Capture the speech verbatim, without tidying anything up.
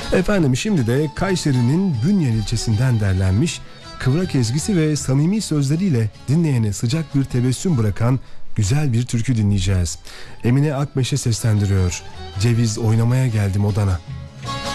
Efendim şimdi de Kayseri'nin Bünyan ilçesinden derlenmiş kıvrak ezgisi ve samimi sözleriyle dinleyene sıcak bir tebessüm bırakan güzel bir türkü dinleyeceğiz. Emine Akmeşe seslendiriyor. Ceviz oynamaya geldim odana.